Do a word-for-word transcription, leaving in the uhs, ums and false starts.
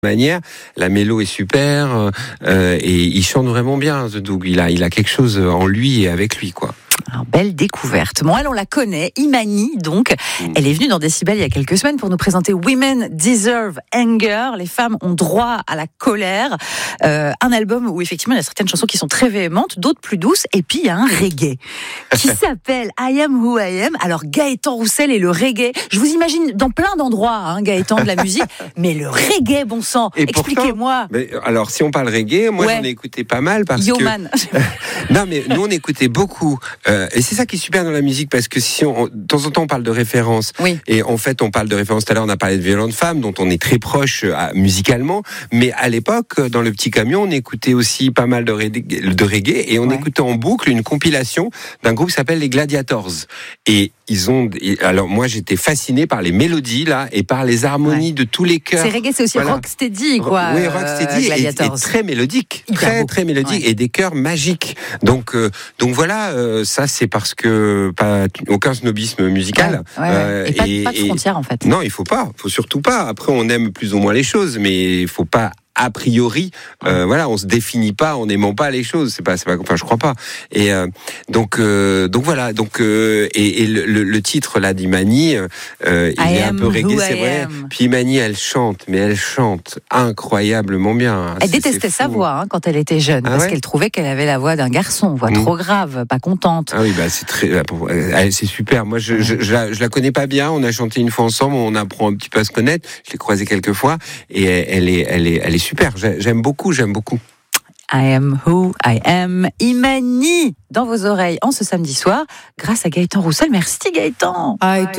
manière, la mélo est super euh, et il chante vraiment bien, The Doug. Il a, il a quelque chose en lui et avec lui, quoi. Alors, belle découverte. Bon, elle, on la connaît, Imani, donc. Mm. Elle est venue dans Décibel il y a quelques semaines pour nous présenter Women Deserve Anger. Les femmes ont droit à la colère. Euh, un album où, effectivement, il y a certaines chansons qui sont très véhémentes, d'autres plus douces. Et puis, il y a un reggae qui s'appelle I Am Who I Am. Alors, Gaëtan Roussel et le reggae. Je vous imagine dans plein d'endroits, hein, Gaëtan, de la musique. Mais le reggae, bon sang. Et expliquez-moi. Pourtant, mais, alors, si on parle reggae, moi, ouais. j'en ai écouté pas mal parce Yo que... man. Non, mais nous, on écoutait beaucoup. Euh, et c'est ça qui est super dans la musique, parce que si on, de temps en temps on parle de références, oui. et en fait on parle de références, tout à l'heure on a parlé de Violente Femme, dont on est très proche euh, musicalement, mais à l'époque, dans le petit camion, on écoutait aussi pas mal de reggae, de reggae et on ouais. écoutait en boucle une compilation d'un groupe qui s'appelle les Gladiators. Et ils ont, alors moi j'étais fasciné par les mélodies là, et par les harmonies ouais. de tous les chœurs. C'est reggae, c'est aussi voilà. rocksteady quoi. Oui, rocksteady euh, et, et très mélodique, Hyper très beau. très mélodique, ouais. et des chœurs magiques. Donc, euh, donc voilà, euh, ça c'est parce que pas aucun snobisme musical. Ouais, ouais, ouais. Euh, et pas, et, pas de frontières en fait. Non, il faut pas, faut surtout pas. Après, on aime plus ou moins les choses, mais il faut pas. A priori, euh, voilà, on se définit pas en n'aimant pas les choses. C'est pas, c'est pas, enfin, je crois pas. Et euh, donc, euh, donc voilà, donc euh, et, et le, le titre là d'Imani, euh, il I est un peu reggae, c'est vrai. Am. Puis Imani, elle chante, mais elle chante incroyablement bien. Elle c'est, détestait c'est sa voix hein, quand elle était jeune, ah parce ouais qu'elle trouvait qu'elle avait la voix d'un garçon, voix mmh. trop grave, pas contente. Ah oui, bah c'est très, c'est super. Moi, je, je, je, la, je la connais pas bien. On a chanté une fois ensemble, on apprend un petit peu à se connaître. Je l'ai croisée quelques fois, et elle est, elle est, elle est super, j'aime beaucoup, j'aime beaucoup. I am who I am, Imani, dans vos oreilles en ce samedi soir, grâce à Gaëtan Roussel. Merci Gaëtan.